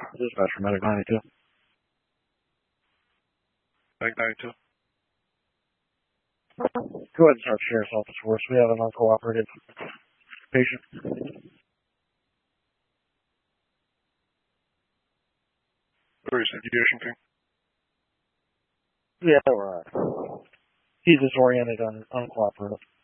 Dispatch for Medic 92. Medic 92. Go ahead and start Sheriff's Office for us. We have an uncooperative patient. Where is Aviation King? Yeah, we're he's disoriented and uncooperative.